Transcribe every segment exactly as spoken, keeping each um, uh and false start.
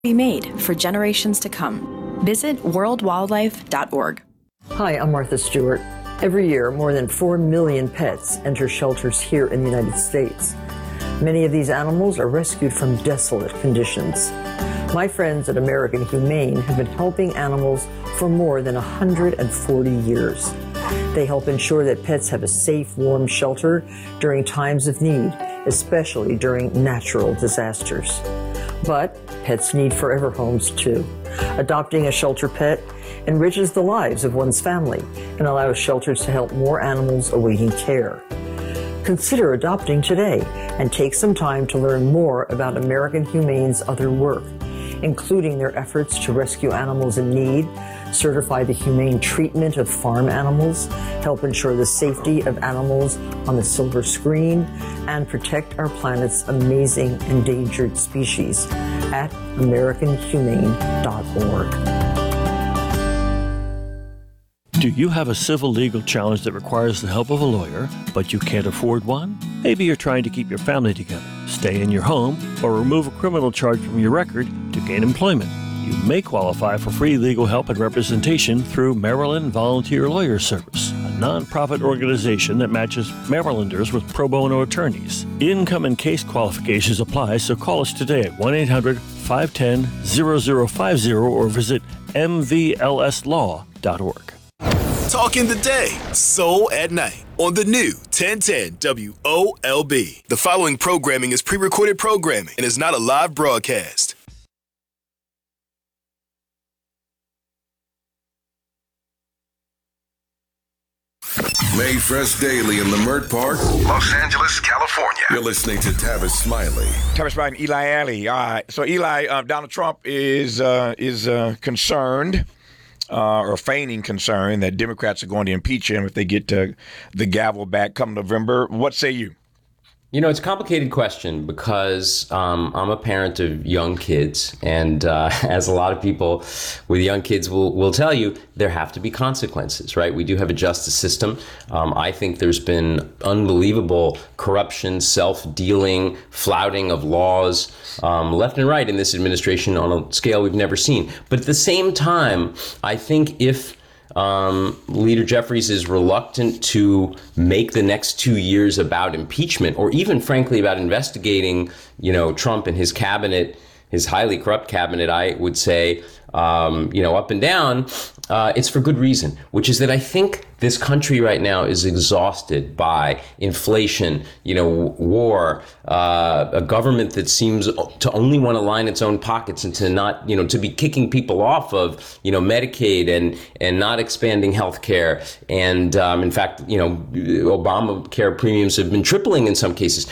be made for generations to come. Visit world wildlife dot org. Hi, I'm Martha Stewart. Every year, more than four million pets enter shelters here in the United States. Many of these animals are rescued from desolate conditions. My friends at American Humane have been helping animals for more than one hundred forty years. They help ensure that pets have a safe, warm shelter during times of need, especially during natural disasters. But pets need forever homes too. Adopting a shelter pet enriches the lives of one's family and allows shelters to help more animals awaiting care. Consider adopting today and take some time to learn more about American Humane's other work, including their efforts to rescue animals in need, certify the humane treatment of farm animals, help ensure the safety of animals on the silver screen, and protect our planet's amazing endangered species at american humane dot org. Do you have a civil legal challenge that requires the help of a lawyer, but you can't afford one? Maybe you're trying to keep your family together, stay in your home, or remove a criminal charge from your record to gain employment. You may qualify for free legal help and representation through Maryland Volunteer Lawyer Service, a nonprofit organization that matches Marylanders with pro bono attorneys. Income and case qualifications apply, so call us today at one eight hundred five one zero zero zero five zero or visit m v l s law dot org. Talking the day, soul at night, on the new ten ten W O L B. The following programming is pre-recorded programming and is not a live broadcast. Made fresh daily in Leimert Park, Los Angeles, California. You're listening to Tavis Smiley. Tavis Smiley and Eli Alley. All right. So Eli, uh, Donald Trump is uh, is uh, concerned, uh, or feigning concern, that Democrats are going to impeach him if they get uh, the gavel back come November. What say you? You know, it's a complicated question because um, I'm a parent of young kids, and uh, as a lot of people with young kids will, will tell you, there have to be consequences, right? We do have a justice system. Um, I think there's been unbelievable corruption, self-dealing, flouting of laws um, left and right in this administration on a scale we've never seen. But at the same time, I think if Um, Leader Jeffries is reluctant to make the next two years about impeachment, or even frankly about investigating, you know, Trump and his cabinet, his highly corrupt cabinet, I would say, um, you know, up and down. Uh, it's for good reason, which is that I think this country right now is exhausted by inflation, you know, war, uh, a government that seems to only want to line its own pockets and to not, you know, to be kicking people off of, you know, Medicaid and and not expanding health care. And um, in fact, you know, Obamacare premiums have been tripling in some cases.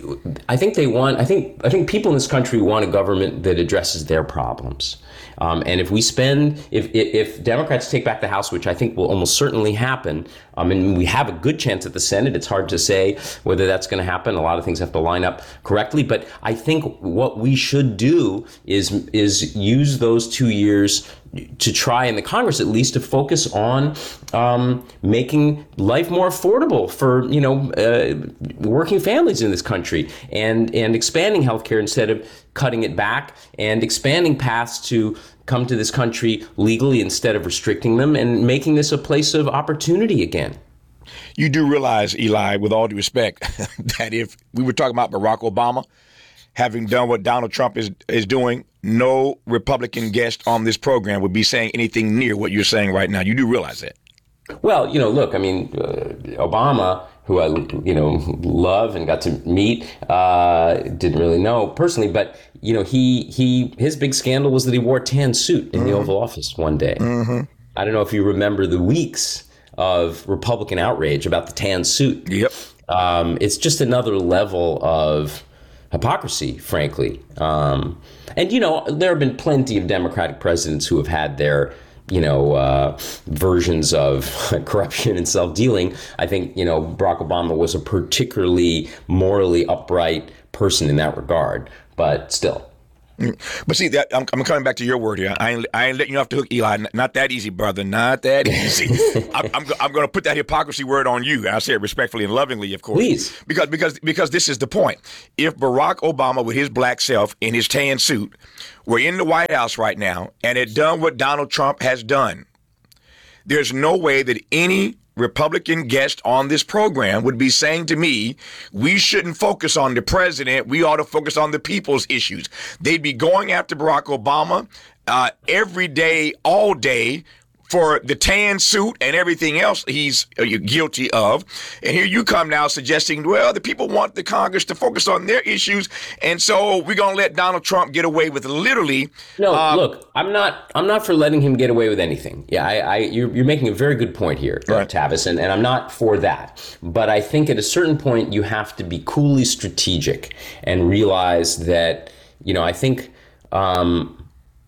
I think they want, I think, I think people in this country want a government that addresses their problems. Um, and if we spend, if, if if Democrats take back the House, which I think will almost certainly happen, um, and we have a good chance at the Senate, it's hard to say whether that's going to happen. A lot of things have to line up correctly. But I think what we should do is is use those two years to try, in the Congress at least, to focus on um, making life more affordable for, you know, uh, working families in this country, and and expanding healthcare instead of cutting it back, and expanding paths to come to this country legally instead of restricting them, and making this a place of opportunity again. You do realize, Eli, with all due respect, that if we were talking about Barack Obama having done what Donald Trump is is doing, no Republican guest on this program would be saying anything near what you're saying right now. You do realize that? Well, you know, look, I mean, uh, Obama, who I, you know, love and got to meet, uh, didn't really know personally, but, you know, he he his big scandal was that he wore a tan suit in mm-hmm. the Oval Office one day. Mm-hmm. I don't know if you remember the weeks of Republican outrage about the tan suit. Yep. Um, it's just another level of hypocrisy, frankly. Um, and, you know, there have been plenty of Democratic presidents who have had their, you know, uh, versions of corruption and self-dealing. I think, you know, Barack Obama was a particularly morally upright person in that regard, but still. But see, that, I'm, I'm coming back to your word here. I ain't, I ain't letting you off the hook, Eli. Not that easy, brother. Not that easy. I'm, I'm, I'm going to put that hypocrisy word on you. I say it respectfully and lovingly, of course. Please. Because, because, because this is the point. If Barack Obama, with his black self in his tan suit, were in the White House right now and had done what Donald Trump has done, there's no way that any Republican guest on this program would be saying to me, we shouldn't focus on the president. We ought to focus on the people's issues. They'd be going after Barack Obama uh, every day, all day, for the tan suit and everything else he's uh, guilty of. And here you come now suggesting, well, the people want the Congress to focus on their issues, and so we're going to let Donald Trump get away with literally. No, um, look, I'm not I'm not for letting him get away with anything. Yeah, I, I you're, you're making a very good point here, right. Tavis, and, and I'm not for that. But I think at a certain point you have to be coolly strategic and realize that, you know, I think um,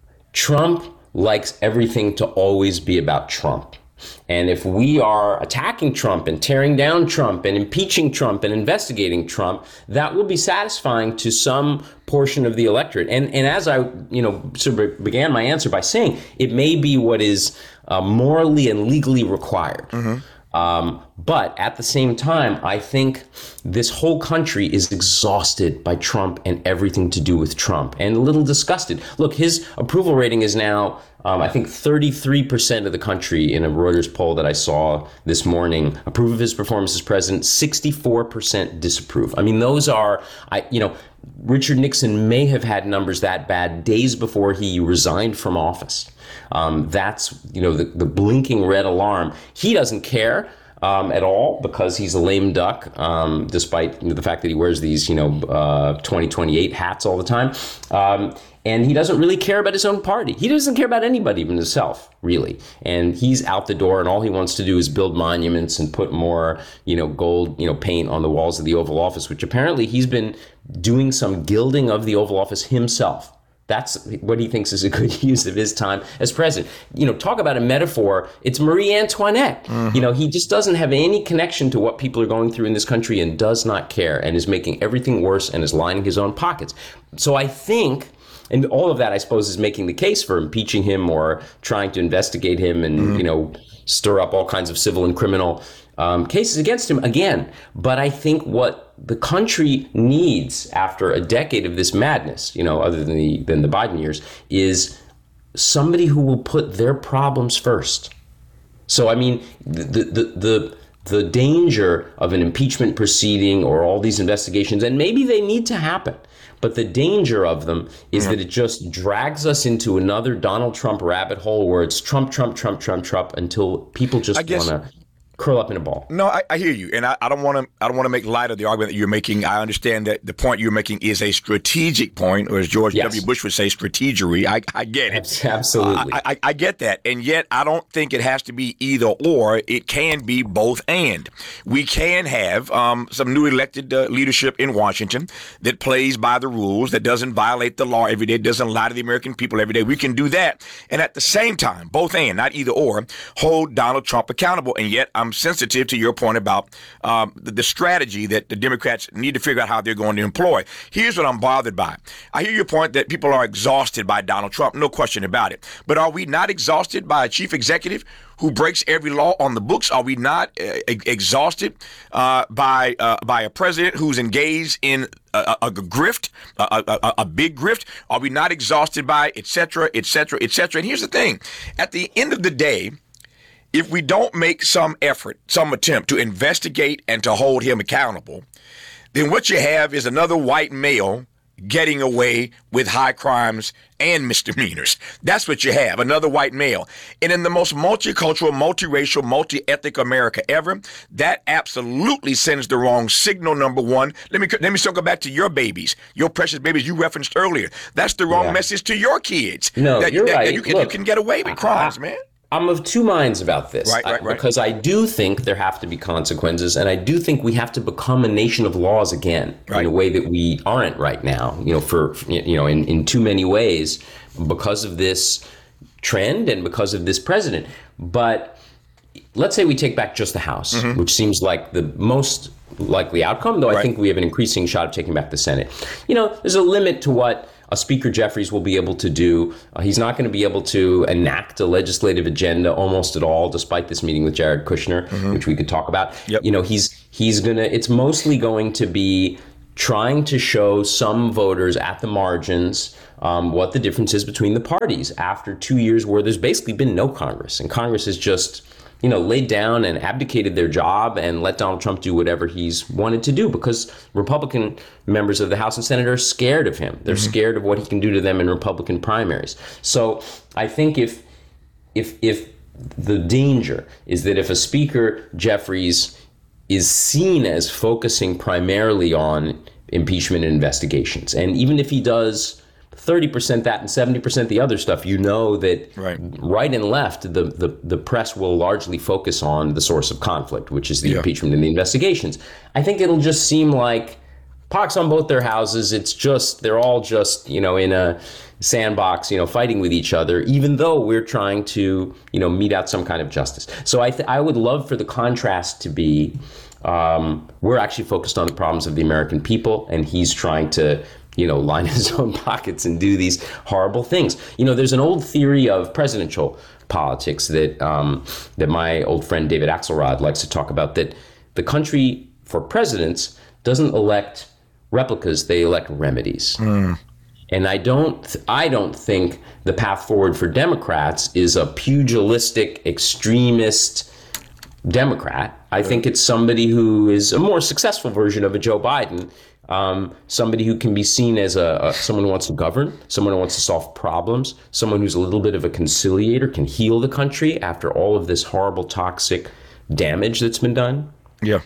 Trump likes everything to always be about Trump. And if we are attacking Trump and tearing down Trump and impeaching Trump and investigating Trump, that will be satisfying to some portion of the electorate. And and as I, you know, sort of began my answer by saying, it may be what is uh, morally and legally required. Mm-hmm. Um, but at the same time, I think this whole country is exhausted by Trump and everything to do with Trump, and a little disgusted. Look, his approval rating is now, um, I think, thirty-three percent of the country in a Reuters poll that I saw this morning approve of his performance as president. sixty-four percent disapprove. I mean, those are, I, you know, Richard Nixon may have had numbers that bad days before he resigned from office. Um, that's, you know, the, the blinking red alarm. He doesn't care um, at all because he's a lame duck, um, despite, you know, the fact that he wears these, you know, uh, twenty twenty-eight hats all the time. Um, and he doesn't really care about his own party. He doesn't care about anybody, even himself, really. And he's out the door, and all he wants to do is build monuments and put more, you know, gold, you know, paint on the walls of the Oval Office, which apparently he's been doing some gilding of the Oval Office himself. That's what he thinks is a good use of his time as president. You know, talk about a metaphor. It's Marie Antoinette. Mm-hmm. You know, he just doesn't have any connection to what people are going through in this country and does not care and is making everything worse and is lining his own pockets. So I think, and all of that, I suppose, is making the case for impeaching him or trying to investigate him and, mm-hmm. you know, stir up all kinds of civil and criminal um, cases against him again. But I think what the country needs after a decade of this madness, you know, other than the than the Biden years, is somebody who will put their problems first. So, I mean, the the the the danger of an impeachment proceeding or all these investigations, and maybe they need to happen, but the danger of them is mm-hmm. that it just drags us into another Donald Trump rabbit hole where it's Trump, Trump, Trump, Trump, Trump until people just want to curl up in a ball. No, I, I hear you, and I, I don't want to. I don't want to make light of the argument that you're making. I understand that the point you're making is a strategic point, or as George yes. W. Bush would say, strategery. I, I get it. Absolutely, uh, I, I, I get that, and yet I don't think it has to be either or. It can be both and. We can have um, some new elected uh, leadership in Washington that plays by the rules, that doesn't violate the law every day, doesn't lie to the American people every day. We can do that, and at the same time, both and, not either or, hold Donald Trump accountable. And yet, I'm sensitive to your point about um, the, the strategy that the Democrats need to figure out how they're going to employ. Here's what I'm bothered by. I hear your point that people are exhausted by Donald Trump, no question about it. But are we not exhausted by a chief executive who breaks every law on the books? Are we not uh, exhausted uh, by uh, by a president who's engaged in a, a, a grift, a, a, a big grift? Are we not exhausted by et cetera, et cetera, et cetera? And here's the thing. At the end of the day, if we don't make some effort, some attempt to investigate and to hold him accountable, then what you have is another white male getting away with high crimes and misdemeanors. That's what you have, another white male. And in the most multicultural, multiracial, multi-ethnic America ever, that absolutely sends the wrong signal, number one. Let me let me circle back to your babies, your precious babies you referenced earlier. That's the wrong yeah. message to your kids. No, that, you're that, right. That you, can, Look, you can get away with crimes, I, man. I'm of two minds about this, right, right, right. because I do think there have to be consequences, and I do think we have to become a nation of laws again right. in a way that we aren't right now. You know, for you know, in, in too many ways, because of this trend and because of this president. But let's say we take back just the House, mm-hmm. which seems like the most likely outcome, though right. I think we have an increasing shot of taking back the Senate. You know, there's a limit to what a Speaker Jeffries will be able to do. Uh, he's not going to be able to enact a legislative agenda almost at all, despite this meeting with Jared Kushner, mm-hmm. which we could talk about. Yep. You know, he's he's gonna. It's mostly going to be trying to show some voters at the margins um, what the difference is between the parties after two years where there's basically been no Congress, and Congress has just, you know, laid down and abdicated their job and let Donald Trump do whatever he's wanted to do, because Republican members of the House and Senate are scared of him. They're mm-hmm. scared of what he can do to them in Republican primaries. So I think if if if the danger is that if a Speaker Jeffries is seen as focusing primarily on impeachment and investigations, and even if he does thirty percent that and seventy percent the other stuff, you know that right, right and left, the, the, the press will largely focus on the source of conflict, which is the yeah. impeachment and the investigations. I think it'll just seem like pox on both their houses. It's just, they're all just, you know, in a sandbox, you know, fighting with each other, even though we're trying to, you know, mete out some kind of justice. So I th- I would love for the contrast to be, um, we're actually focused on the problems of the American people, and he's trying to, you know, line his own pockets and do these horrible things. You know, there's an old theory of presidential politics that um, that my old friend David Axelrod likes to talk about, that the country for presidents doesn't elect replicas, they elect remedies. Mm. And I don't I don't think the path forward for Democrats is a pugilistic, extremist Democrat. I think it's somebody who is a more successful version of a Joe Biden, um, somebody who can be seen as a, a someone who wants to govern, someone who wants to solve problems, someone who's a little bit of a conciliator, can heal the country after all of this horrible, toxic damage that's been done. Yeah.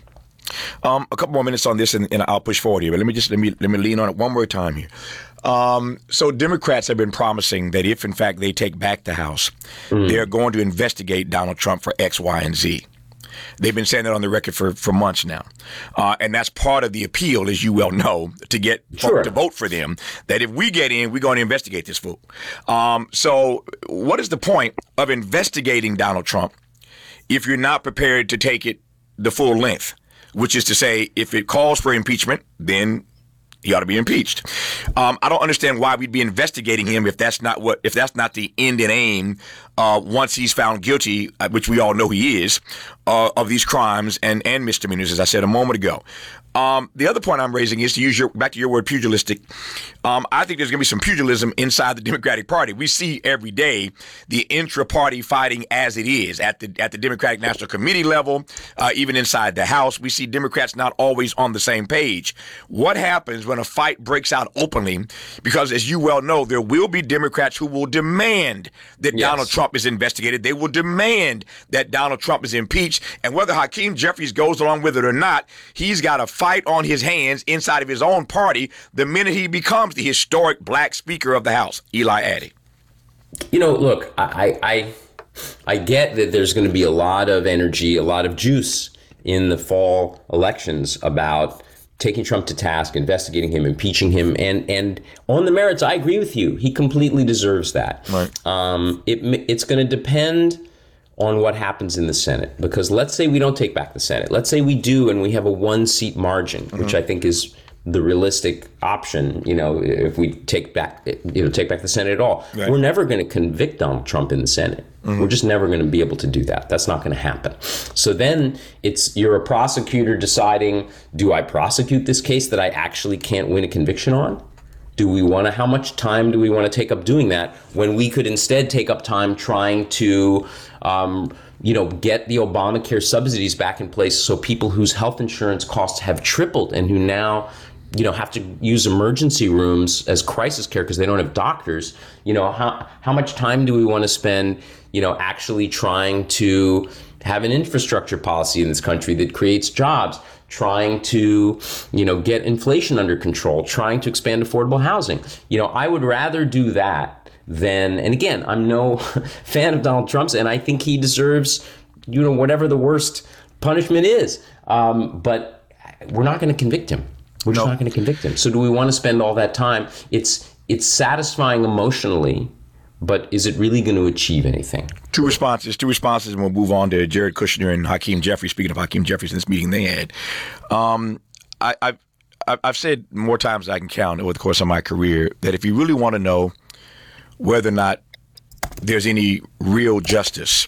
Um, a couple more minutes on this, and, and I'll push forward here. But let me just let me let me lean on it one more time here. Um, so Democrats have been promising that if, in fact, they take back the House, mm. they're going to investigate Donald Trump for X, Y, and Z. They've been saying that on the record for, for months now. Uh, and that's part of the appeal, as you well know, to get sure. folks to vote for them, that if we get in, we're going to investigate this fool. Um, so what is the point of investigating Donald Trump if you're not prepared to take it the full length? Which is to say, if it calls for impeachment, then he ought to be impeached. Um, I don't understand why we'd be investigating him if that's not what if that's not the end and aim. Uh, once he's found guilty, uh, which we all know he is, uh, of these crimes and and misdemeanors, as I said a moment ago. Um, the other point I'm raising is to use your back to your word pugilistic. Um, I think there's going to be some pugilism inside the Democratic Party. We see every day the intra-party fighting as it is at the at the Democratic National Committee level, uh, even inside the House. We see Democrats not always on the same page. What happens when a fight breaks out openly? Because as you well know, there will be Democrats who will demand that yes. Donald Trump is investigated. They will demand that Donald Trump is impeached. And whether Hakeem Jeffries goes along with it or not, he's got a fight on his hands inside of his own party the minute he becomes the historic black Speaker of the House. Eli Addy. You know, look, I, I, I get that there's going to be a lot of energy, a lot of juice in the fall elections about taking Trump to task, investigating him, impeaching him, and and on the merits, I agree with you. He completely deserves that. Right. Um, it it's going to depend on what happens in the Senate, because let's say we don't take back the Senate. Let's say we do, and we have a one-seat margin, mm-hmm. which I think is the realistic option. You know, if we take back, you know, take back the Senate at all, right. we're never going to convict Donald Trump in the Senate. Mm-hmm. We're just never going to be able to do that. That's not going to happen. So then it's you're a prosecutor deciding, do I prosecute this case that I actually can't win a conviction on? Do we want to, how much time do we want to take up doing that when we could instead take up time trying to, um, you know, get the Obamacare subsidies back in place so people whose health insurance costs have tripled and who now, you know, have to use emergency rooms as crisis care because they don't have doctors, you know, how, how much time do we want to spend, you know, actually trying to have an infrastructure policy in this country that creates jobs, trying to, you know, get inflation under control, trying to expand affordable housing. You know, I would rather do that than, and again, I'm no fan of Donald Trump's, and I think he deserves, you know, whatever the worst punishment is. Um, but we're not going to convict him. We're just no. not going to convict him. So do we want to spend all that time? It's it's satisfying emotionally, but is it really going to achieve anything? Two responses, two responses, and we'll move on to Jared Kushner and Hakeem Jeffries. Speaking of Hakeem Jeffries, in this meeting they had, um, I, I I, I've said more times than I can count over the course of my career that if you really want to know whether or not there's any real justice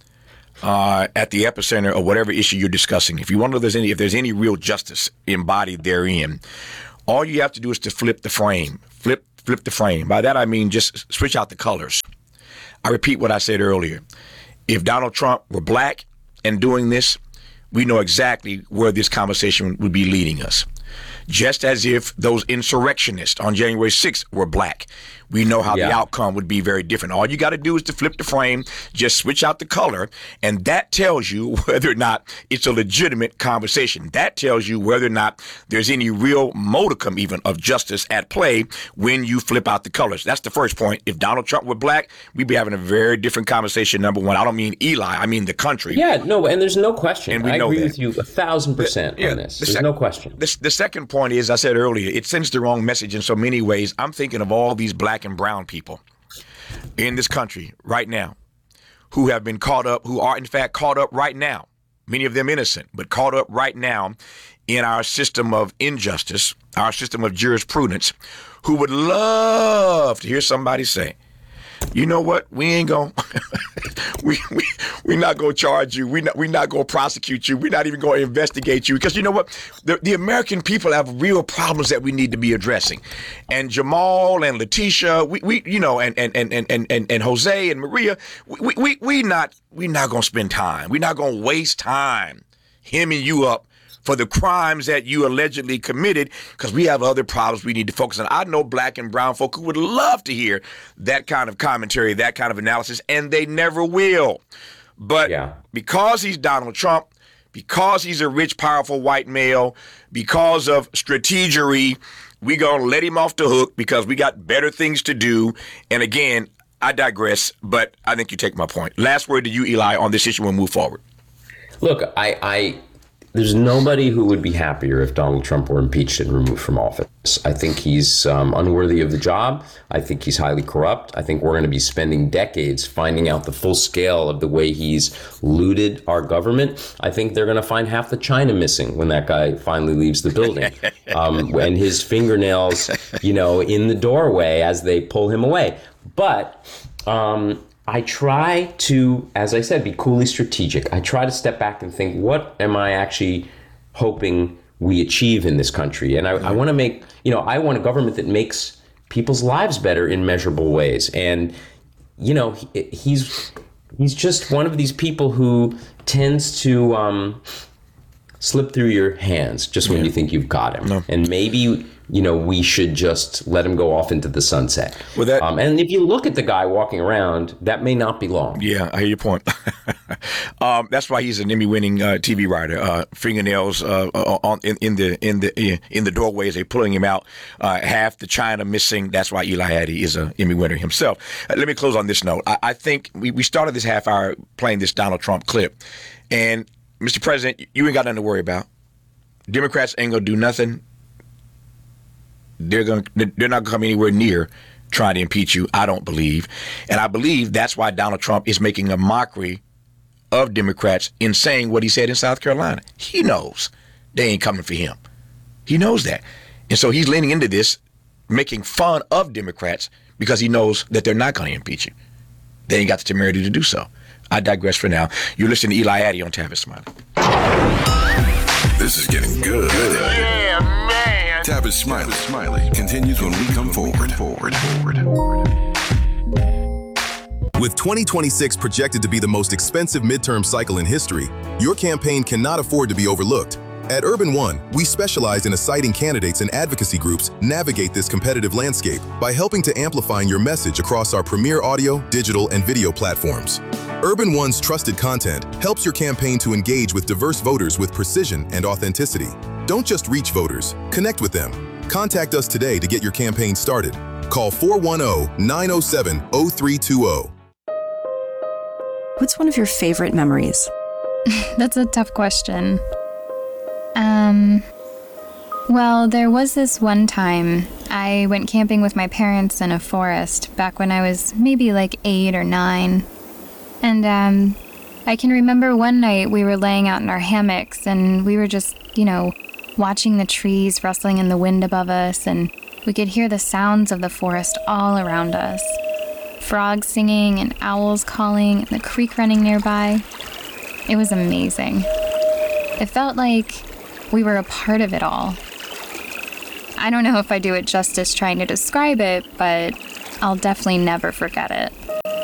uh, at the epicenter of whatever issue you're discussing, if you want to know if there's any, if there's any real justice embodied therein, all you have to do is to flip the frame. Flip, flip the frame. By that I mean just switch out the colors. I repeat what I said earlier. If Donald Trump were black and doing this, we know exactly where this conversation would be leading us. Just as if those insurrectionists on January sixth were black, we know how yeah. the outcome would be very different. All you got to do is to flip the frame, just switch out the color, and that tells you whether or not it's a legitimate conversation. That tells you whether or not there's any real modicum even of justice at play when you flip out the colors. That's the first point. If Donald Trump were black, we'd be having a very different conversation, number one. I don't mean Eli, I mean the country. Yeah, no, and there's no question. And we I know agree that. with you a thousand percent the, yeah, on this. The there's sec- no question. The, the second point is, I said earlier, it sends the wrong message in so many ways. I'm thinking of all these black and brown people in this country right now who have been caught up, who are in fact caught up right now, many of them innocent, but caught up right now in our system of injustice, our system of jurisprudence, who would love to hear somebody say, you know what, we ain't gonna, we, we, we're not gonna charge you, we're not, we're not gonna prosecute you, we're not even gonna investigate you, because you know what, the, the American people have real problems that we need to be addressing. And Jamal and Letitia, we, we you know, and and, and, and, and, and Jose and Maria, we, we, we not, we're not gonna spend time, we're not gonna waste time hemming you up for the crimes that you allegedly committed, because we have other problems we need to focus on. I know black and brown folk who would love to hear that kind of commentary, that kind of analysis, and they never will. But yeah. because he's Donald Trump, because he's a rich, powerful white male, because of strategery, we gonna let him off the hook because we got better things to do. And again, I digress, but I think you take my point. Last word to you, Eli, on this issue and move forward. Look, I... I... There's nobody who would be happier if Donald Trump were impeached and removed from office. I think he's um, unworthy of the job. I think he's highly corrupt. I think we're going to be spending decades finding out the full scale of the way he's looted our government. I think they're going to find half the China missing when that guy finally leaves the building. Um, and his fingernails, you know, in the doorway as they pull him away. But... Um, I try to, as I said, be coolly strategic. I try to step back and think, what am I actually hoping we achieve in this country? And I, I want to make, you know, I want a government that makes people's lives better in measurable ways. And, you know, he, he's he's just one of these people who tends to um, slip through your hands just when yeah. you think you've got him. No. And maybe... you know, we should just let him go off into the sunset. Well, that, um, and if you look at the guy walking around, that may not be long. Yeah, I hear your point. um, that's why he's an Emmy-winning uh, T V writer. Uh, fingernails uh, on in, in the in the in the doorway as they're pulling him out. Uh, half the China missing. That's why Eli Hattie is an Emmy winner himself. Uh, let me close on this note. I, I think we, we started this half hour playing this Donald Trump clip, and Mister President, you ain't got nothing to worry about. Democrats ain't gonna do nothing. They're going. They're not going to come anywhere near trying to impeach you, I don't believe. And I believe that's why Donald Trump is making a mockery of Democrats in saying what he said in South Carolina. He knows they ain't coming for him. He knows that. And so he's leaning into this, making fun of Democrats because he knows that they're not going to impeach him. They ain't got the temerity to do so. I digress for now. You're listening to Eli Hattie on Tavis Smiley. This is getting good. Yeah, man. Tavis Smiley. Smiley continues when we come forward. Forward. Forward. With twenty twenty-six projected to be the most expensive midterm cycle in history, your campaign cannot afford to be overlooked. At Urban One, we specialize in assigning candidates and advocacy groups navigate this competitive landscape by helping to amplify your message across our premier audio, digital, and video platforms. Urban One's trusted content helps your campaign to engage with diverse voters with precision and authenticity. Don't just reach voters, connect with them. Contact us today to get your campaign started. Call four one zero, nine zero seven, zero three two zero. What's one of your favorite memories? That's a tough question. Um, well, there was this one time I went camping with my parents in a forest back when I was maybe like eight or nine. And um, I can remember one night we were laying out in our hammocks and we were just, you know, watching the trees rustling in the wind above us, and we could hear the sounds of the forest all around us. Frogs singing and owls calling and the creek running nearby. It was amazing. It felt like we were a part of it all. I don't know if I do it justice trying to describe it, but I'll definitely never forget it.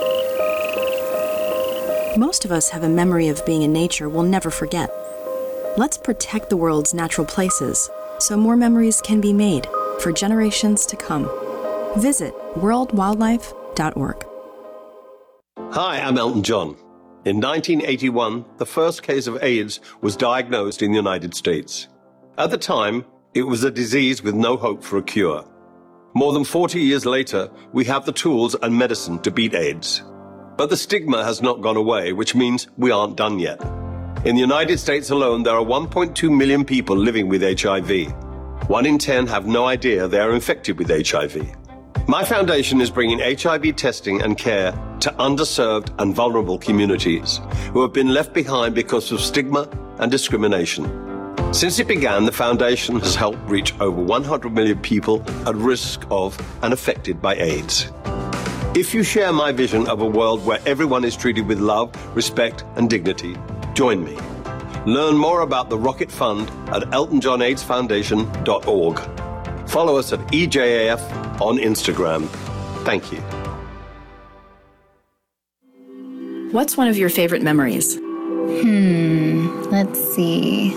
Most of us have a memory of being in nature we'll never forget. Let's protect the world's natural places so more memories can be made for generations to come. Visit world wildlife dot org. Hi, I'm Elton John. In nineteen eighty-one, the first case of AIDS was diagnosed in the United States. At the time, it was a disease with no hope for a cure. More than forty years later, we have the tools and medicine to beat AIDS. But the stigma has not gone away, which means we aren't done yet. In the United States alone, there are one point two million people living with H I V. One in ten have no idea they are infected with H I V. My foundation is bringing H I V testing and care to underserved and vulnerable communities who have been left behind because of stigma and discrimination. Since it began, the foundation has helped reach over one hundred million people at risk of and affected by AIDS. If you share my vision of a world where everyone is treated with love, respect, and dignity, join me. Learn more about the Rocket Fund at elton john aids foundation dot org. Follow us at E J A F on Instagram. Thank you. What's one of your favorite memories? Hmm, let's see.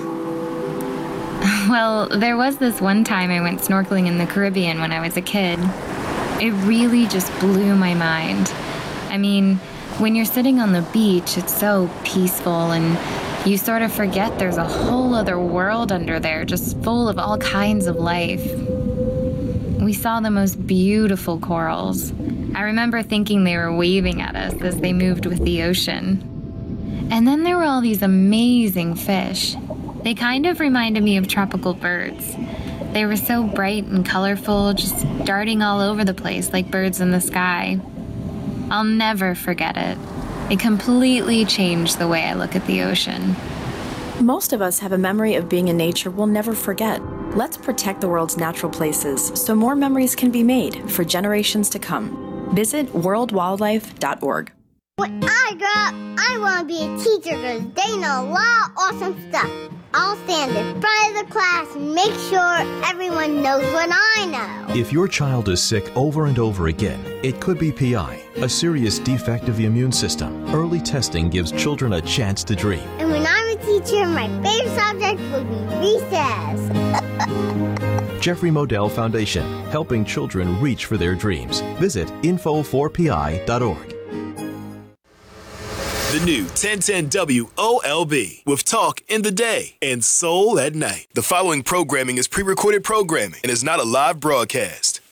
Well, there was this one time I went snorkeling in the Caribbean when I was a kid. It really just blew my mind. I mean, when you're sitting on the beach, it's so peaceful and you sort of forget there's a whole other world under there, just full of all kinds of life. We saw the most beautiful corals. I remember thinking they were waving at us as they moved with the ocean. And then there were all these amazing fish. They kind of reminded me of tropical birds. They were so bright and colorful, just darting all over the place like birds in the sky. I'll never forget it. It completely changed the way I look at the ocean. Most of us have a memory of being in nature we'll never forget. Let's protect the world's natural places so more memories can be made for generations to come. Visit world wildlife dot org. When I grow up, I want to be a teacher because they know a lot of awesome stuff. I'll stand in front of the class and make sure everyone knows what I know. If your child is sick over and over again, it could be P I, a serious defect of the immune system. Early testing gives children a chance to dream. And when I'm a teacher, my favorite subject will be recess. Jeffrey Modell Foundation, helping children reach for their dreams. Visit info four p i dot org. The new ten ten W O L B with talk in the day and soul at night. The following programming is pre-recorded programming and is not a live broadcast.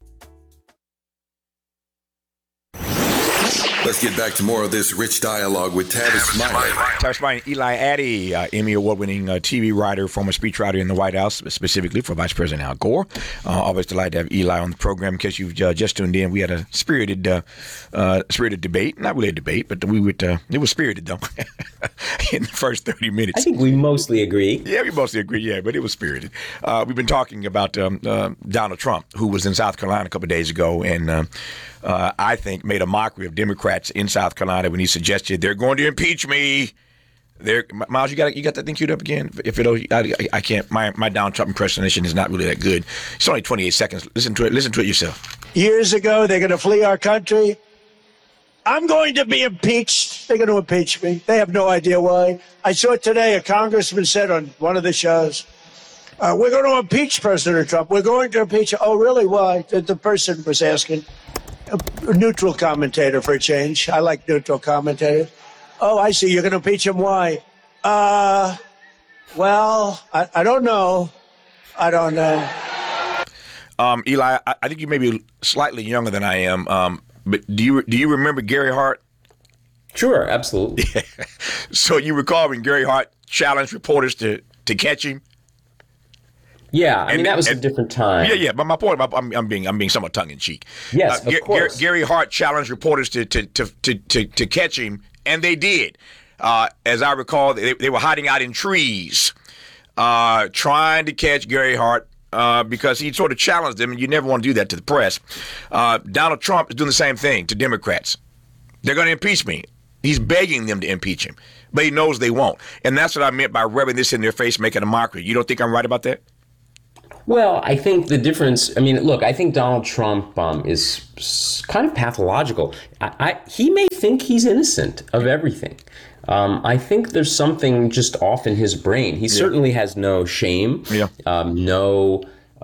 Let's get back to more of this rich dialogue with Tavis Smiley. Tavis Smiley, Eli Addy, uh, Emmy Award-winning uh, T V writer, former speechwriter in the White House, specifically for Vice President Al Gore. Uh, always delighted to have Eli on the program. In case you've uh, just tuned in, we had a spirited, uh, uh, spirited debate. Not really a debate, but we would. Uh, it was spirited though. In the first thirty minutes, I think we mostly agree. Yeah, we mostly agree. Yeah, but it was spirited. Uh, we've been talking about um, uh, Donald Trump, who was in South Carolina a couple of days ago, and uh, uh, I think made a mockery of Democrats in South Carolina when he suggested they're going to impeach me. There, Miles, you got you got that thing queued up again? If it, I, I can't. My my Donald Trump impersonation is not really that good. It's only twenty-eight seconds. Listen to it. Listen to it yourself. Years ago, they're going to flee our country. I'm going to be impeached. They're going to impeach me. They have no idea why. I saw today a congressman said on one of the shows, uh, "We're going to impeach President Trump. We're going to impeach." Oh, really? Why? The, the person was asking. A, a neutral commentator for a change. I like neutral commentators. Oh, I see. You're going to impeach him. Why? Uh, well, I, I don't know. I don't know. Um, Eli, I, I think you may be slightly younger than I am. Um, but do you do you remember Gary Hart? Sure, absolutely. Yeah. So you recall when Gary Hart challenged reporters to, to catch him? Yeah, I and, mean that was and, a different time. Yeah, yeah. But my point, I'm, I'm being, I'm being somewhat tongue in cheek. Yes, uh, of course. Gary Hart challenged reporters to to to to, to, to catch him, and they did. Uh, as I recall, they, they were hiding out in trees. uh, trying to catch Gary Hart uh, because he sort of challenged him, and you never want to do that to the press. Uh, Donald Trump is doing the same thing to Democrats. They're going to impeach me. He's begging them to impeach him, but he knows they won't. And that's what I meant by rubbing this in their face, making a mockery. You don't think I'm right about that? Well, I think the difference, I mean, look, I think Donald Trump um, is kind of pathological. I, I, he may think he's innocent of everything. Um, I think there's something just off in his brain. He yeah. certainly has no shame, yeah. um, no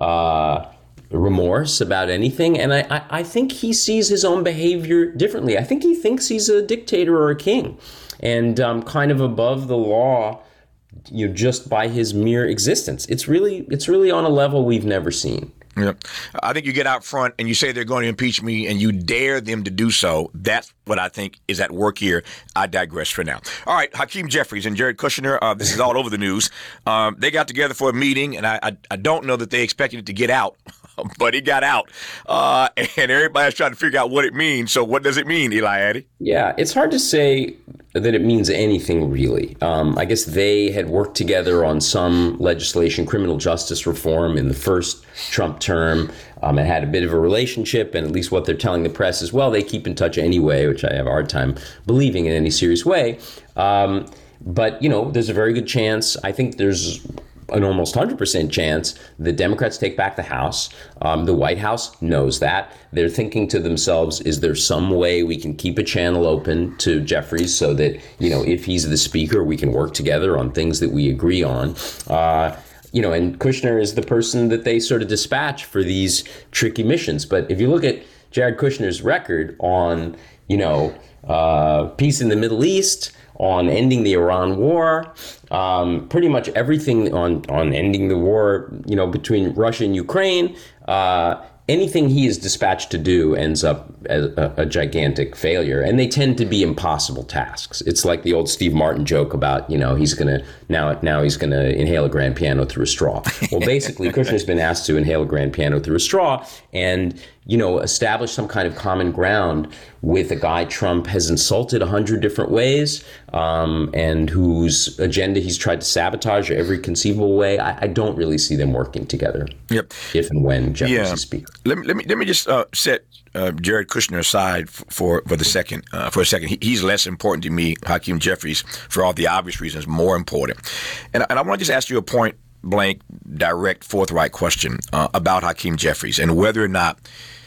uh, remorse about anything. And I, I, I think he sees his own behavior differently. I think he thinks he's a dictator or a king and um, kind of above the law, you know, just by his mere existence. It's really, it's really on a level we've never seen. Yeah. I think you get out front and you say they're going to impeach me and you dare them to do so. That's what I think is at work here. I digress for now. All right, Hakeem Jeffries and Jared Kushner, uh, this is all over the news. Um, they got together for a meeting, and I, I, I don't know that they expected it to get out, but it got out. Uh, and everybody's trying to figure out what it means. So what does it mean, Eli Addy? Yeah, it's hard to say that it means anything really. Um, I guess they had worked together on some legislation, criminal justice reform in the first Trump term. Um, and had a bit of a relationship, and at least what they're telling the press is, well, they keep in touch anyway, which I have a hard time believing in any serious way. Um, but, you know, there's a very good chance, I think there's an almost one hundred percent chance the Democrats take back the House. Um, the White House knows that. They're thinking to themselves, is there some way we can keep a channel open to Jeffries so that, you know, if he's the speaker, we can work together on things that we agree on. Uh, You know, and Kushner is the person that they sort of dispatch for these tricky missions. But if you look at Jared Kushner's record on, you know, uh, peace in the Middle East, on ending the Iran war, um, pretty much everything on, on ending the war, you know, between Russia and Ukraine, uh, anything he is dispatched to do ends up as a, a gigantic failure. And they tend to be impossible tasks. It's like the old Steve Martin joke about, you know, he's going to now now he's going to inhale a grand piano through a straw. Well, basically, Kushner's been asked to inhale a grand piano through a straw and, you know, establish some kind of common ground with a guy Trump has insulted a hundred different ways um, and whose agenda he's tried to sabotage every conceivable way. I, I don't really see them working together. Yep. If and when Jeffries yeah. is speaker. Let me let me let me just uh, set uh, Jared Kushner aside for for, for the second uh, for a second. He, he's less important to me, Hakeem Jeffries, for all the obvious reasons, more important. And and I want to just ask you a point blank, direct, forthright question uh, about Hakeem Jeffries and whether or not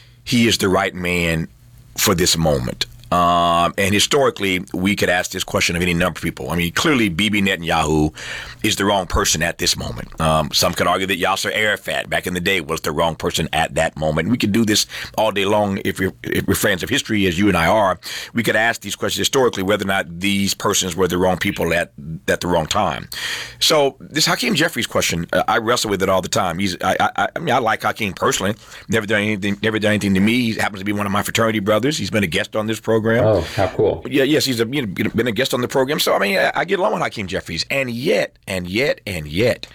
he is the right man for this moment. Um, and historically, we could ask this question of any number of people. I mean, clearly, Bibi Netanyahu is the wrong person at this moment. Um, some could argue that Yasser Arafat back in the day was the wrong person at that moment. We could do this all day long if we're, if we're fans of history, as you and I are. We could ask these questions historically whether or not these persons were the wrong people at at the wrong time. So this Hakeem Jeffries question, uh, I wrestle with it all the time. He's, I, I, I mean, I like Hakeem personally. Never done anything, never done anything to me. He happens to be one of my fraternity brothers. He's been a guest on this program. Program. Oh, how cool. Yeah, yes, he's a, you know, been a guest on the program. So, I mean, I, I get along with Hakeem Jeffries. And yet, and yet, and yet,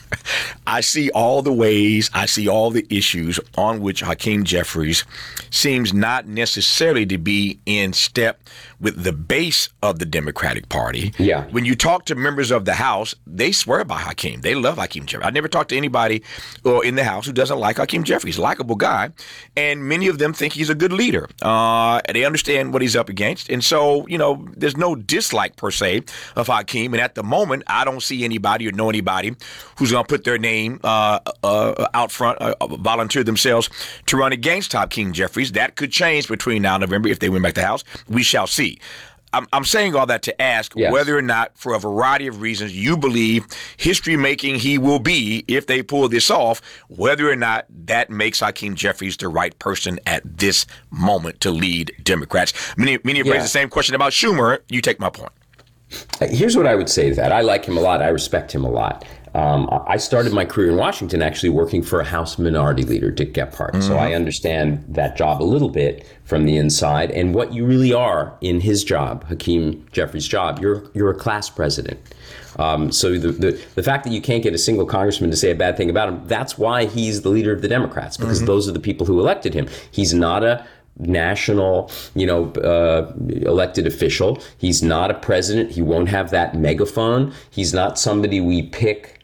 I see all the ways, I see all the issues on which Hakeem Jeffries seems not necessarily to be in step with the base of the Democratic Party. Yeah. When you talk to members of the House, they swear by Hakeem. They love Hakeem Jeffries. I never talked to anybody uh, in the House who doesn't like Hakeem Jeffries. Likeable guy. And many of them think he's a good leader. Uh, and they understand what he's up against. And so, you know, there's no dislike per se of Hakeem. And at the moment, I don't see anybody or know anybody who's going to put their name uh, uh, out front, uh, volunteer themselves to run against Hakeem Jeffries. That could change between now and November if they win back the House. We shall see. I'm, I'm saying all that to ask yes. whether or not, for a variety of reasons, you believe history-making he will be if they pull this off, whether or not that makes Hakeem Jeffries the right person at this moment to lead Democrats. Many, many have yeah. raised the same question about Schumer. You take my point. Here's what I would say to that. I like him a lot. I respect him a lot. Um, I started my career in Washington actually working for a House Minority Leader, Dick Gephardt. Mm-hmm. So I understand that job a little bit from the inside. And what you really are in his job, Hakeem Jeffries' job, you're you're a class president. Um, so the, the the fact that you can't get a single congressman to say a bad thing about him, that's why he's the leader of the Democrats, because mm-hmm. those are the people who elected him. He's not a national, you know, uh, elected official. He's not a president. He won't have that megaphone. He's not somebody we pick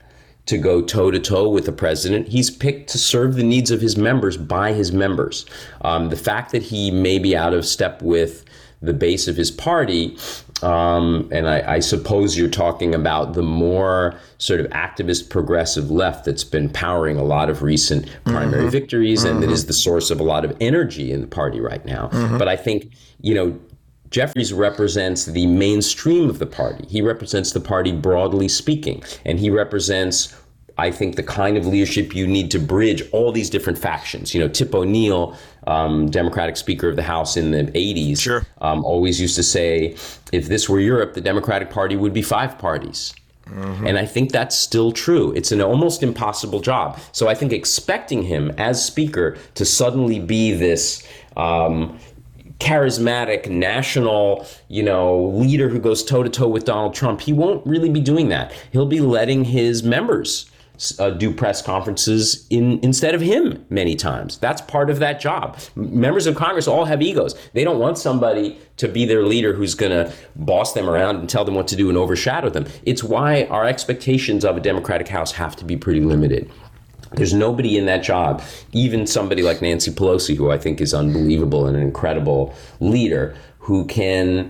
to go toe-to-toe with the president. He's picked to serve the needs of his members by his members. Um, the fact that he may be out of step with the base of his party, um, and I, I suppose you're talking about the more sort of activist progressive left that's been powering a lot of recent primary mm-hmm. victories mm-hmm. and that is the source of a lot of energy in the party right now. Mm-hmm. But I think, you know, Jeffries represents the mainstream of the party. He represents the party broadly speaking, and he represents, I think, the kind of leadership you need to bridge all these different factions. You know, Tip O'Neill, um, Democratic Speaker of the House in the eighties, sure. um, always used to say, if this were Europe, the Democratic Party would be five parties. Mm-hmm. And I think that's still true. It's an almost impossible job. So I think expecting him as Speaker to suddenly be this um, charismatic national, you know, leader who goes toe to toe with Donald Trump, he won't really be doing that. He'll be letting his members uh, do press conferences in instead of him many times. That's part of that job. Members of Congress all have egos. They don't want somebody to be their leader who's going to boss them around and tell them what to do and overshadow them. It's why our expectations of a Democratic House have to be pretty limited. There's nobody in that job, even somebody like Nancy Pelosi, who I think is unbelievable and an incredible leader, who can,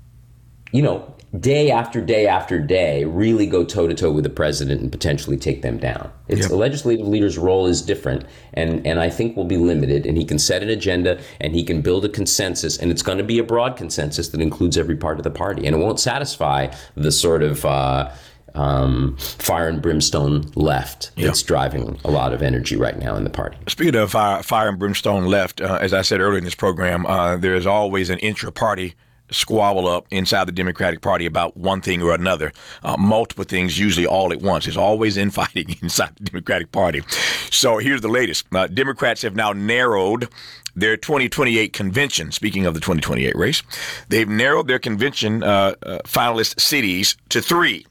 you know, day after day after day, really go toe-to-toe with the president and potentially take them down. It's yep. The legislative leader's role is different, and, and I think will be limited, and he can set an agenda, and he can build a consensus, and it's going to be a broad consensus that includes every part of the party, and it won't satisfy the sort of uh, um, fire and brimstone left yeah. that's driving a lot of energy right now in the party. Speaking of fire, fire and brimstone left, uh, as I said earlier in this program, uh, there is always an intra-party squabble up inside the Democratic Party about one thing or another, uh, multiple things, usually all at once. There's always infighting inside the Democratic Party. So here's the latest. Uh, Democrats have now narrowed their twenty twenty-eight convention. Speaking of the twenty twenty-eight race, they've narrowed their convention uh, uh, finalist cities to three: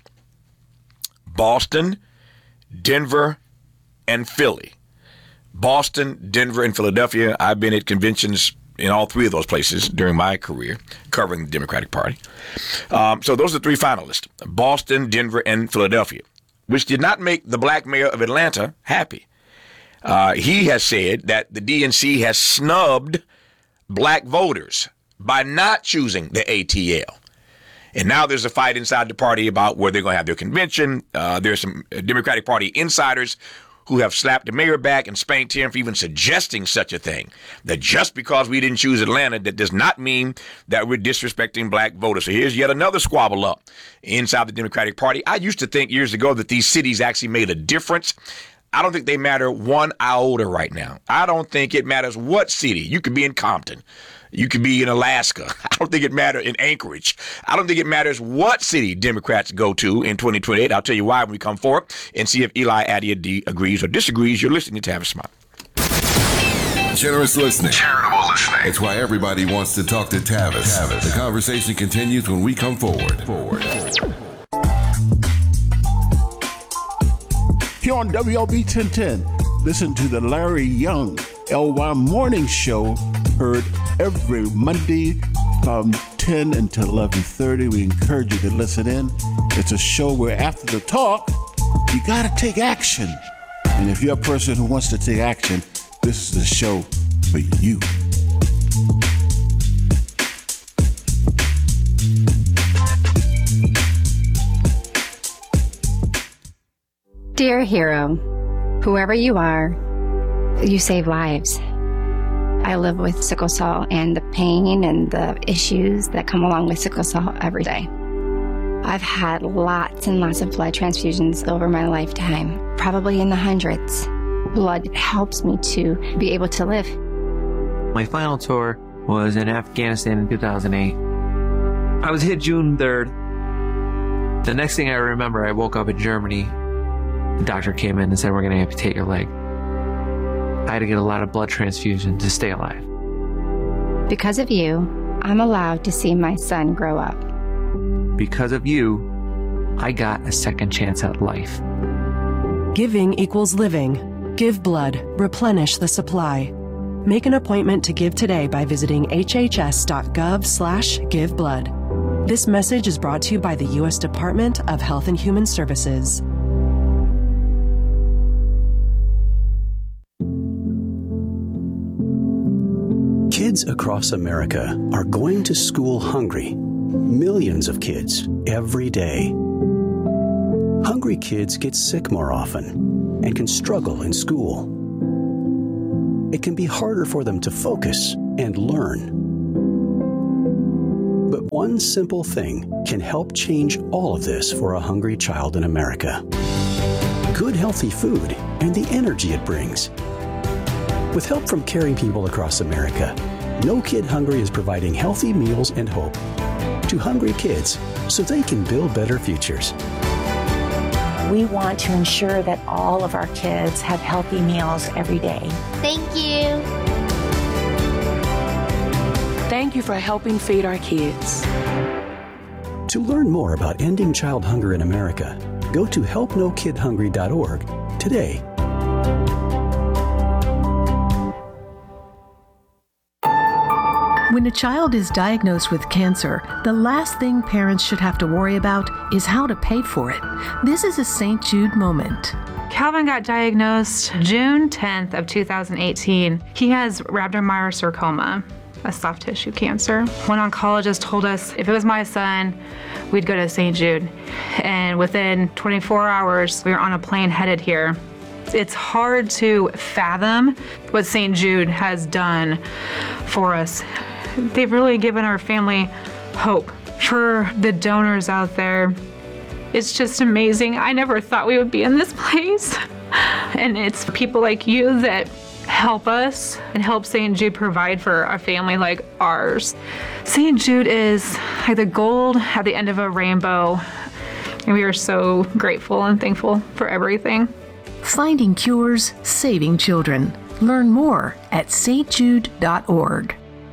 Boston, Denver, and Philly. Boston, Denver, and Philadelphia. I've been at conventions in all three of those places during my career covering the Democratic Party. Um, so those are the three finalists: Boston, Denver, and Philadelphia, which did not make the black mayor of Atlanta happy. Uh, he has said that the D N C has snubbed black voters by not choosing the A T L. And now there's a fight inside the party about where they're going to have their convention. Uh, there's some Democratic Party insiders who have slapped the mayor back and spanked him for even suggesting such a thing. That just because we didn't choose Atlanta, that does not mean that we're disrespecting black voters. So here's yet another squabble up inside the Democratic Party. I used to think years ago that these cities actually made a difference. I don't think they matter one iota right now. I don't think it matters what city. You could be in Compton. You could be in Alaska. I don't think it matters in Anchorage. I don't think it matters what city Democrats go to in twenty twenty-eight. I'll tell you why when we come forward and see if Eli Adia agrees or disagrees. You're listening to Tavis Smiley. Generous listening. Charitable listening. It's why everybody wants to talk to Tavis. Tavis. The conversation continues when we come forward. Forward. Here on W L B ten ten, listen to the Larry Young L Y Morning Show, heard every Monday from ten until eleven thirty. We encourage you to listen in. It's a show where after the talk, you got to take action. And if you're a person who wants to take action, this is the show for you. Dear hero, whoever you are, you save lives. I live with sickle cell and the pain and the issues that come along with sickle cell every day. I've had lots and lots of blood transfusions over my lifetime, probably in the hundreds. Blood helps me to be able to live. My final tour was in Afghanistan in two thousand eight. I was hit June third. The next thing I remember, I woke up in Germany. The doctor came in and said, we're going to amputate your leg. I had to get a lot of blood transfusion to stay alive. Because of you, I'm allowed to see my son grow up. Because of you, I got a second chance at life. Giving equals living. Give blood. Replenish the supply. Make an appointment to give today by visiting hhs.gov slash give blood. This message is brought to you by the U S Department of Health and Human Services. Kids across America are going to school hungry. Millions of kids every day. Hungry kids get sick more often and can struggle in school. It can be harder for them to focus and learn. But one simple thing can help change all of this for a hungry child in America. Good, healthy food and the energy it brings. With help from caring people across America, No Kid Hungry is providing healthy meals and hope to hungry kids so they can build better futures. We want to ensure that all of our kids have healthy meals every day. Thank you. Thank you for helping feed our kids. To learn more about ending child hunger in America, go to help no kid hungry dot org today. When a child is diagnosed with cancer, the last thing parents should have to worry about is how to pay for it. This is a Saint Jude moment. Calvin got diagnosed June tenth of two thousand eighteen. He has rhabdomyosarcoma, a soft tissue cancer. One oncologist told us if it was my son, we'd go to Saint Jude. And within twenty-four hours, we were on a plane headed here. It's hard to fathom what Saint Jude has done for us. They've really given our family hope. For the donors out there, it's just amazing. I never thought we would be in this place. And it's people like you that help us and help Saint Jude provide for a family like ours. Saint Jude is like the gold at the end of a rainbow. And we are so grateful and thankful for everything. Finding cures, saving children. Learn more at saint jude dot org.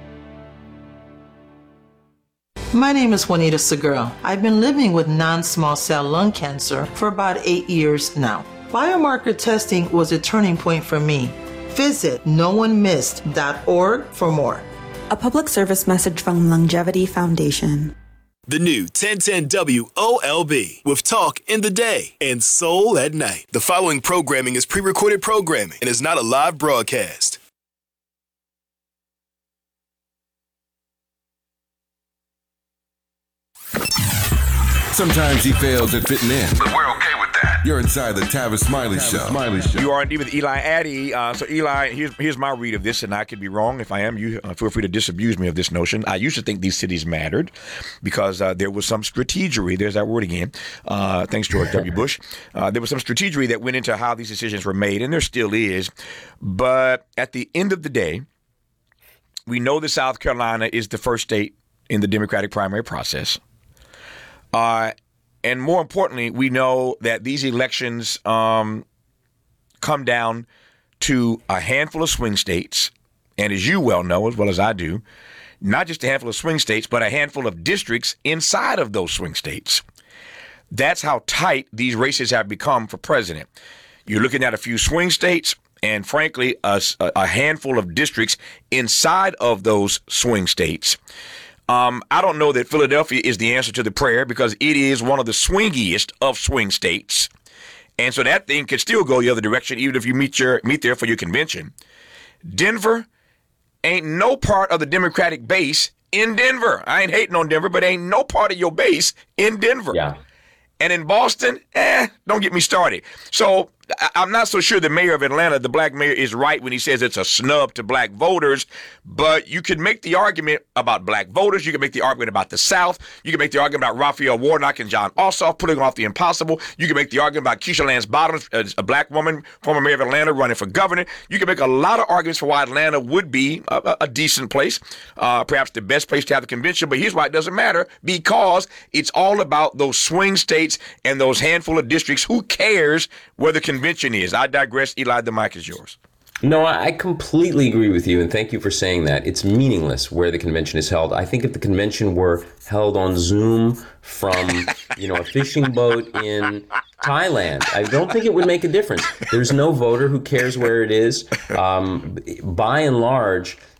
My name is Juanita Segura. I've been living with non-small cell lung cancer for about eight years now. Biomarker testing was a turning point for me. Visit no one missed dot org for more. A public service message from Longevity Foundation. The new ten ten W O L B with talk in the day and soul at night. The following programming is pre-recorded programming and is not a live broadcast. Sometimes he fails at fitting in, but we're okay with that. You're inside the Tavis Smiley Show. Smiley Show. You are indeed with Eli Addy. Uh, so, Eli, here's here's my read of this, and I could be wrong. If I am, you uh, feel free to disabuse me of this notion. I used to think these cities mattered because uh, there was some strategery. There's that word again. Uh, thanks, George W. Bush. Uh, there was some strategery that went into how these decisions were made, and there still is. But at the end of the day, we know that South Carolina is the first state in the Democratic primary process. Uh, and more importantly, we know that these elections um, come down to a handful of swing states. And as you well know, as well as I do, not just a handful of swing states, but a handful of districts inside of those swing states. That's how tight these races have become for president. You're looking at a few swing states and, frankly, a, a handful of districts inside of those swing states. Um, I don't know that Philadelphia is the answer to the prayer because it is one of the swingiest of swing states. And so that thing could still go the other direction even if you meet your meet there for your convention. Denver ain't no part of the Democratic base in Denver. I ain't hating on Denver, but ain't no part of your base in Denver. Yeah. And in Boston, eh, don't get me started. So I'm not so sure the mayor of Atlanta, the black mayor, is right when he says it's a snub to black voters, but you can make the argument about black voters. You can make the argument about the South. You can make the argument about Raphael Warnock and John Ossoff putting off the impossible. You can make the argument about Keisha Lance Bottoms, a black woman, former mayor of Atlanta, running for governor. You can make a lot of arguments for why Atlanta would be a, a decent place, uh, perhaps the best place to have the convention, but here's why it doesn't matter, because it's all about those swing states and those handful of districts. Who cares where the convention is? I digress. Eli, the mic is yours. No, I completely agree with you, and thank you for saying that. It's meaningless where the convention is held. I think if the convention were held on Zoom from, you know, a fishing boat in Thailand, I don't think it would make a difference. There's no voter who cares where it is. Um, by and large,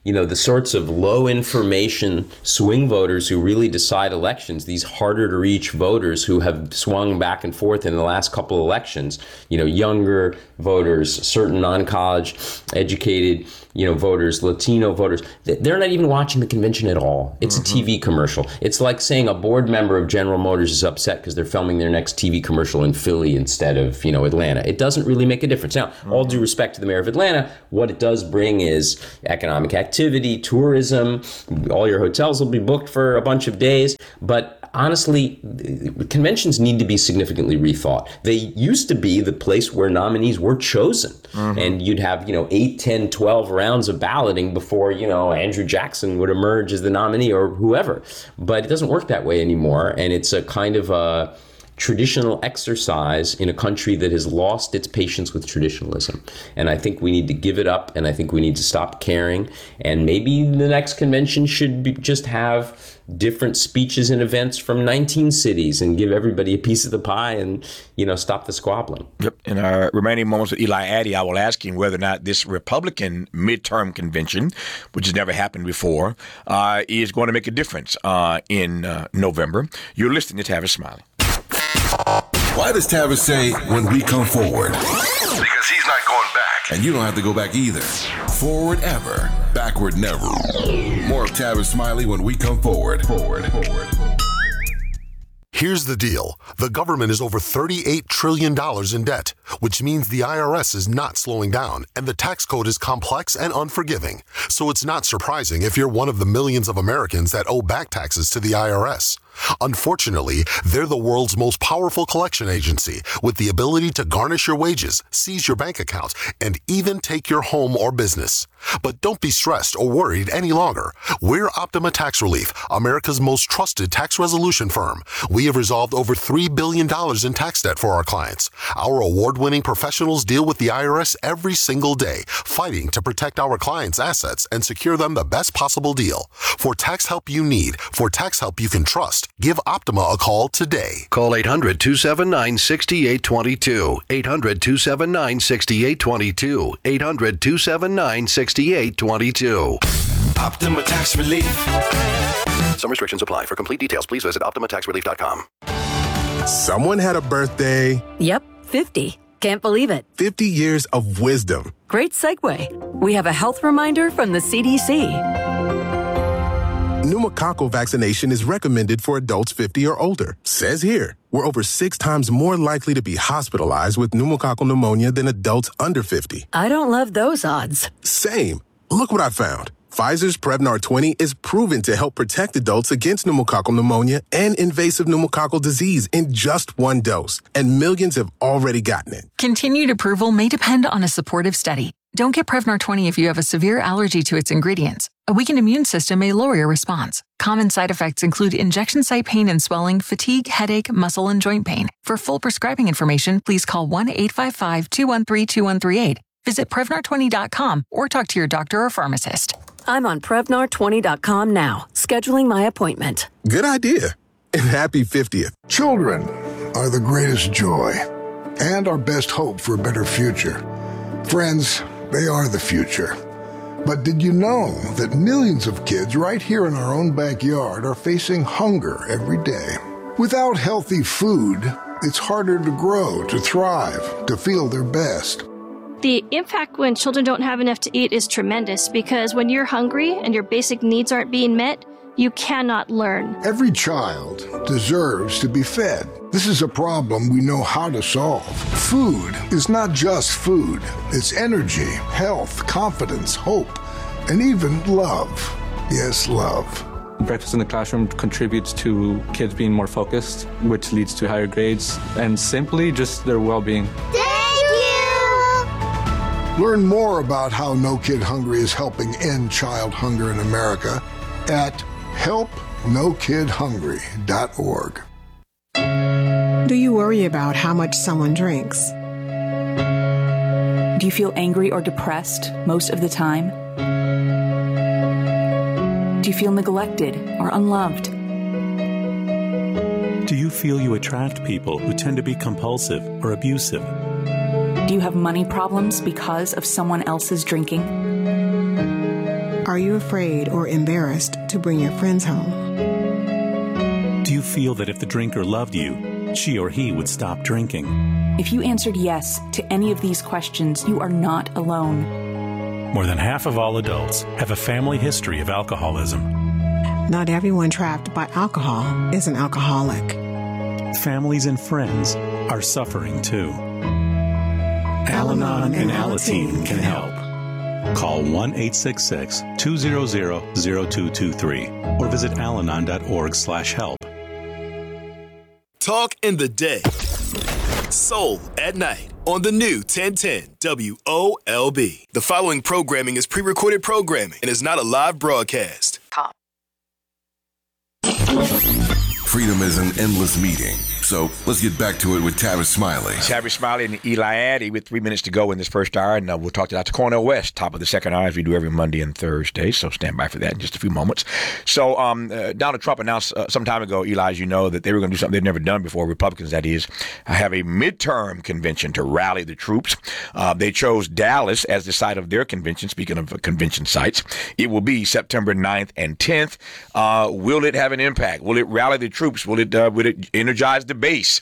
you know, the sorts of low information swing voters who really decide elections, these harder to reach voters who have swung back and forth in the last couple of elections, you know, younger voters, certain non-college educated, you know, voters, Latino voters, they're not even watching the convention at all. It's mm-hmm. a T V commercial. It's like saying a board member of General Motors is upset because they're filming their next T V commercial in Philly instead of, you know, Atlanta. It doesn't really make a difference. Now, mm-hmm. all due respect to the mayor of Atlanta, what it does bring is economic activity, tourism, all your hotels will be booked for a bunch of days. But honestly, conventions need to be significantly rethought. They used to be the place where nominees were chosen. Mm-hmm. And you'd have, you know, eight, ten, twelve rounds of balloting before, you know, Andrew Jackson would emerge as the nominee or whoever. But it doesn't work that way anymore. And it's a kind of a traditional exercise in a country that has lost its patience with traditionalism. And I think we need to give it up, and I think we need to stop caring. And maybe the next convention should be, just have different speeches and events from nineteen cities and give everybody a piece of the pie and, you know, stop the squabbling. Yep. In our remaining moments with Eli Addy, I will ask him whether or not this Republican midterm convention, which has never happened before, uh, is going to make a difference uh, in uh, November. You're listening to Tavis Smiley. Why does Tavis say when we come forward? Because he's not going back. And you don't have to go back either. Forward ever, backward never. More of Tavis Smiley when we come forward. Forward, forward. Here's the deal. The government is over thirty-eight trillion dollars in debt, which means the I R S is not slowing down, and the tax code is complex and unforgiving. So it's not surprising if you're one of the millions of Americans that owe back taxes to the I R S. Unfortunately, they're the world's most powerful collection agency with the ability to garnish your wages, seize your bank account, and even take your home or business. But don't be stressed or worried any longer. We're Optima Tax Relief, America's most trusted tax resolution firm. We have resolved over three billion dollars in tax debt for our clients. Our award-winning professionals deal with the I R S every single day, fighting to protect our clients' assets and secure them the best possible deal. For tax help you need, for tax help you can trust, give Optima a call today. Call eight hundred, two seven nine, six eight two two. eight hundred, two seven nine, six eight two two. eight hundred, two seven nine, six eight two two. Optima Tax Relief. Some restrictions apply. For complete details, please visit optima tax relief dot com. Someone had a birthday. Yep, fifty. Can't believe it. fifty years of wisdom. Great segue. We have a health reminder from the C D C. Pneumococcal vaccination is recommended for adults fifty or older. Says here, we're over six times more likely to be hospitalized with pneumococcal pneumonia than adults under fifty. I don't love those odds. Same. Look what I found. Pfizer's Prevnar twenty is proven to help protect adults against pneumococcal pneumonia and invasive pneumococcal disease in just one dose, and millions have already gotten it. Continued approval may depend on a supportive study. Don't get Prevnar twenty if you have a severe allergy to its ingredients. A weakened immune system may lower your response. Common side effects include injection site pain and swelling, fatigue, headache, muscle, and joint pain. For full prescribing information, please call one eight five five, two one three, two one three eight. Visit Prevnar twenty dot com or talk to your doctor or pharmacist. I'm on Prevnar twenty dot com now, scheduling my appointment. Good idea. And happy fiftieth. Children are the greatest joy and our best hope for a better future. Friends, they are the future. But did you know that millions of kids right here in our own backyard are facing hunger every day? Without healthy food, it's harder to grow, to thrive, to feel their best. The impact when children don't have enough to eat is tremendous because when you're hungry and your basic needs aren't being met, you cannot learn. Every child deserves to be fed. This is a problem we know how to solve. Food is not just food. It's energy, health, confidence, hope, and even love. Yes, love. Breakfast in the classroom contributes to kids being more focused, which leads to higher grades, and simply just their well-being. Thank you! Learn more about how No Kid Hungry is helping end child hunger in America at help no kid hungry dot org. Do you worry about how much someone drinks? Do you feel angry or depressed most of the time? Do you feel neglected or unloved? Do you feel you attract people who tend to be compulsive or abusive? Do you have money problems because of someone else's drinking? Are you afraid or embarrassed to bring your friends home? Do you feel that if the drinker loved you, she or he would stop drinking? If you answered yes to any of these questions, you are not alone. More than half of all adults have a family history of alcoholism. Not everyone trapped by alcohol is an alcoholic. Families and friends are suffering too. Al-Anon and Alateen can help. Call one eight six six, two zero zero, zero two two three or visit alanon dot org slash help. Talk in the day. Soul at night on the new ten ten W O L B. The following programming is pre-recorded programming and is not a live broadcast. Freedom is an endless meeting. So let's get back to it with Tavis Smiley. Tavis Smiley and Eli Addy with three minutes to go in this first hour. And uh, we'll talk to Doctor Cornel West, top of the second hour, as we do every Monday and Thursday. So stand by for that in just a few moments. So um, uh, Donald Trump announced uh, some time ago, Eli, as you know, that they were going to do something they'd never done before, Republicans, that is, have a midterm convention to rally the troops. Uh, they chose Dallas as the site of their convention, speaking of uh, convention sites. It will be September ninth and tenth. Uh, will it have an impact? Will it rally the troops? Will it, uh, will it energize the base?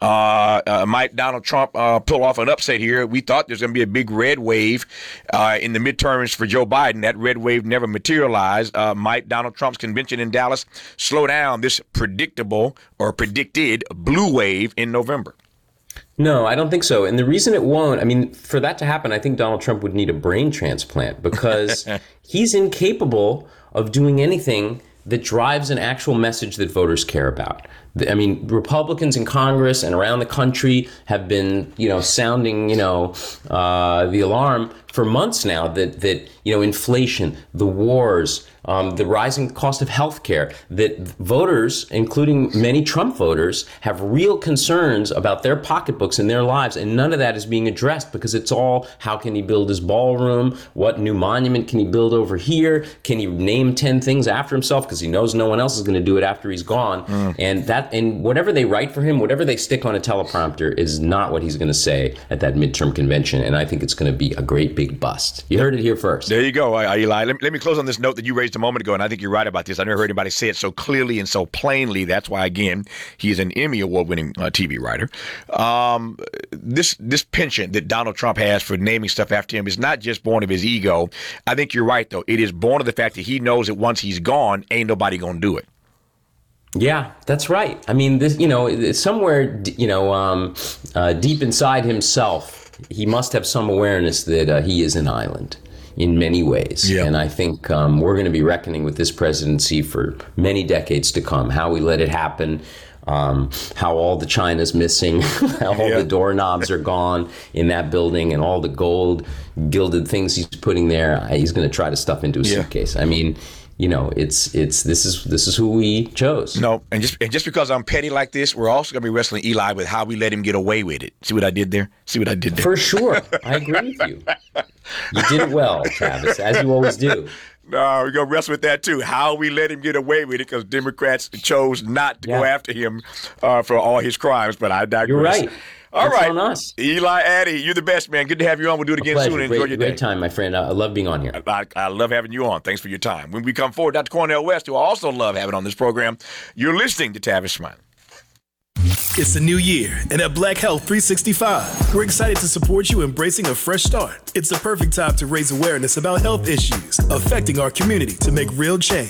Uh, uh, might Donald Trump uh, pull off an upset here? We thought there's going to be a big red wave uh, in the midterms for Joe Biden. That red wave never materialized. Uh, might Donald Trump's convention in Dallas slow down this predictable or predicted blue wave in November? No, I don't think so. And the reason it won't, I mean, for that to happen, I think Donald Trump would need a brain transplant because he's incapable of doing anything that drives an actual message that voters care about. I mean, Republicans in Congress and around the country have been, you know, sounding, you know, uh, the alarm for months now that, that, you know, inflation, the wars, um, the rising cost of health care, that voters, including many Trump voters, have real concerns about their pocketbooks and their lives. And none of that is being addressed because it's all, how can he build his ballroom? What new monument can he build over here? Can he name ten things after himself? Because he knows no one else is going to do it after he's gone. Mm. And that, and whatever they write for him, whatever they stick on a teleprompter is not what he's going to say at that midterm convention. And I think it's going to be a great big bust. You heard it here first. There you go, Eli. Let me, let me close on this note that you raised a moment ago, and I think you're right about this. I never heard anybody say it so clearly and so plainly. That's why, again, he's an Emmy Award-winning uh, T V writer. Um, this this penchant that Donald Trump has for naming stuff after him is not just born of his ego. I think you're right, though. It is born of the fact that he knows that once he's gone, ain't nobody going to do it. Yeah, that's right. I mean, this, you know, it's somewhere, you know, um, uh, deep inside himself, he must have some awareness that uh, he is an island in many ways. Yeah. And I think um, we're going to be reckoning with this presidency for many decades to come, how we let it happen, um, how all the China's missing, how all yeah. the doorknobs are gone in that building and all the gold gilded things he's putting there. He's going to try to stuff into a yeah. suitcase. I mean, you know, it's it's this is this is who we chose. No, and just and just because I'm petty like this, we're also going to be wrestling Eli with how we let him get away with it. See what I did there? See what I did there? For sure. I agree with you. You did it well, Travis, as you always do. No, we're going to wrestle with that, too. How we let him get away with it because Democrats chose not to yeah. go after him uh, for all his crimes. But I digress. You're right. All That's right. on us. Eli Addy, you're the best, man. Good to have you on. We'll do it again soon. Great, Enjoy your great day. Great time, my friend. I love being on here. I, I love having you on. Thanks for your time. When we come forward, Doctor Cornel West, who I also love having on this program, you're listening to Tavis Smiley. It's a new year, and at Black Health three sixty-five, we're excited to support you embracing a fresh start. It's the perfect time to raise awareness about health issues affecting our community to make real change.